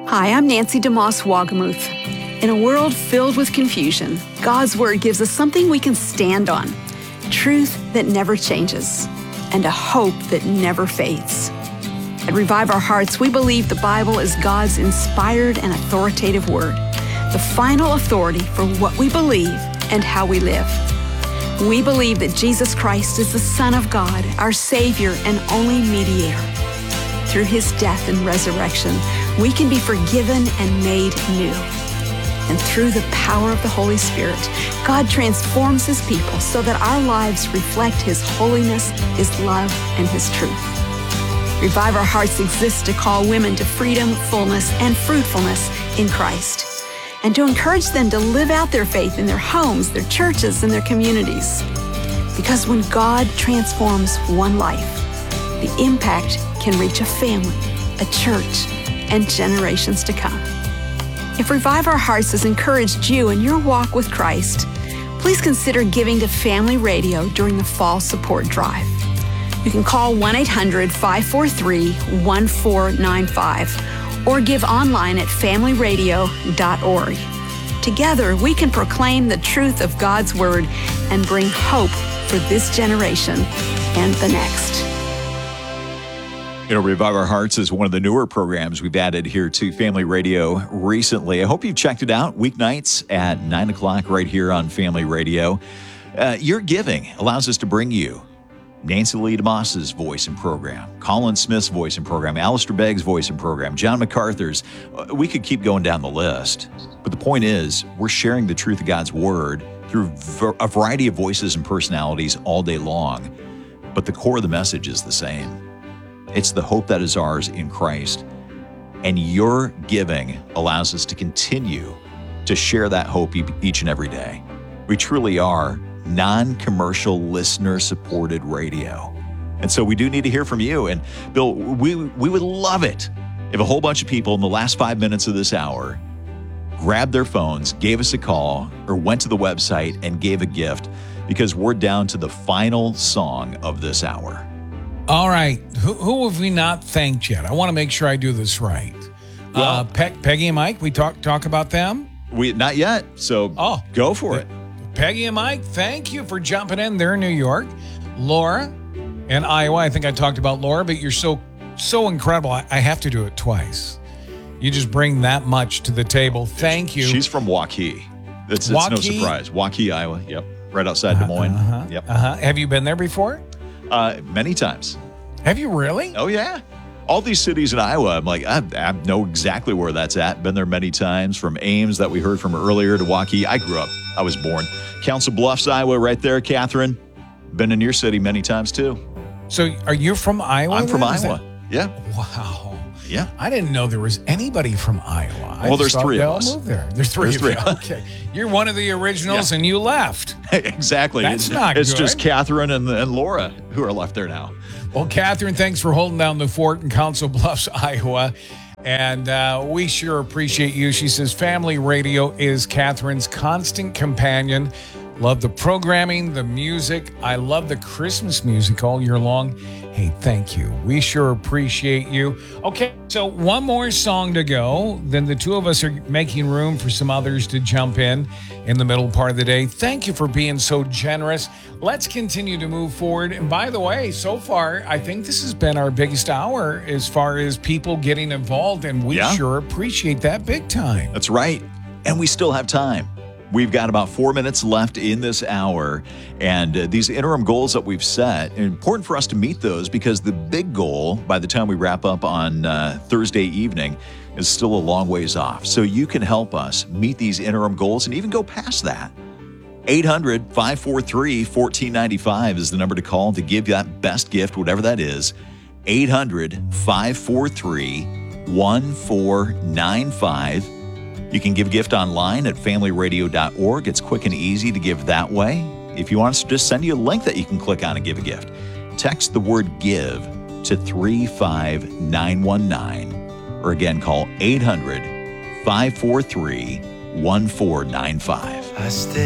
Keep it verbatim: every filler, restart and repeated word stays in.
Hi, I'm Nancy DeMoss Wagamuth. In a world filled with confusion, God's Word gives us something we can stand on, truth that never changes, and a hope that never fades. At Revive Our Hearts, we believe the Bible is God's inspired and authoritative Word, the final authority for what we believe and how we live. We believe that Jesus Christ is the Son of God, our Savior and only mediator. Through His death and resurrection, we can be forgiven and made new. And through the power of the Holy Spirit, God transforms His people so that our lives reflect His holiness, His love, and His truth. Revive Our Hearts exists to call women to freedom, fullness, and fruitfulness in Christ, and to encourage them to live out their faith in their homes, their churches, and their communities. Because when God transforms one life, the impact can reach a family, a church, and generations to come. If Revive Our Hearts has encouraged you in your walk with Christ, please consider giving to Family Radio during the fall support drive. You can call one eight hundred, five four three, one four nine five or give online at family radio dot org. Together, we can proclaim the truth of God's Word and bring hope for this generation and the next. You know, Revive Our Hearts is one of the newer programs we've added here to Family Radio recently. I hope you've checked it out. Weeknights at nine o'clock right here on Family Radio. Uh, your giving allows us to bring you Nancy Lee DeMoss's voice and program, Colin Smith's voice and program, Alistair Begg's voice and program, John MacArthur's. Uh, we could keep going down the list. But the point is, we're sharing the truth of God's Word through v- a variety of voices and personalities all day long. But the core of the message is the same. It's the hope that is ours in Christ. And your giving allows us to continue to share that hope e- each and every day. We truly are non-commercial, listener-supported radio. And so we do need to hear from you. And Bill, we we would love it if a whole bunch of people in the last five minutes of this hour grabbed their phones, gave us a call, or went to the website and gave a gift, because we're down to the final song of this hour. All right. Who, who have we not thanked yet? I want to make sure I do this right. Well, uh, Pe- Peggy and Mike, we talk talk about them? We not yet, so oh, go for it. Peggy and Mike, thank you for jumping in. They're in New York. Laura in Iowa. I think I talked about Laura, but you're so, so incredible. I, I have to do it twice. You just bring that much to the table. Thank you. She's from Waukee. It's, it's Waukee? no surprise. Waukee, Iowa. Yep. Right outside Des Moines. Uh-huh. Yep. Uh-huh. Have you been there before? Uh, many times. Have you really? Oh, yeah. All these cities in Iowa, I'm like, I, I know exactly where that's at. Been there many times, from Ames that we heard from earlier to Waukee. I grew up. I was born. Council Bluffs, Iowa, right there, Catherine. Been in your city many times, too. So are you from Iowa? I'm from then? Is Iowa. that- Yeah. Wow. Yeah. I didn't know there was anybody from Iowa. I Well, just there's thought three they of all us. moved there. There's three There's of three you. of us. Okay. You're one of the originals Yeah. and you left. Exactly. That's it's, not It's good. just Catherine and, and Laura who are left there now. Well, Catherine, thanks for holding down the fort in Council Bluffs, Iowa. And uh, we sure appreciate you. She says Family Radio is Catherine's constant companion. Love the programming, the music. I love the Christmas music all year long. Hey, thank you. We sure appreciate you. Okay, so one more song to go. Then the two of us are making room for some others to jump in in the middle part of the day. Thank you for being so generous. Let's continue to move forward. And by the way, so far, I think this has been our biggest hour as far as people getting involved. And we Yeah. sure appreciate that big time. That's right. And we still have time. We've got about four minutes left in this hour, and uh, these interim goals that we've set, important for us to meet those, because the big goal by the time we wrap up on uh, Thursday evening is still a long ways off. So you can help us meet these interim goals and even go past that. eight hundred, five four three, one four nine five is the number to call to give that best gift, whatever that is. eight hundred, five four three, one four nine five. You can give a gift online at family radio dot org. It's quick and easy to give that way. If you want us to just send you a link that you can click on and give a gift, text the word give to three five nine one nine, or again, call eight hundred, five four three, one four nine five. I stay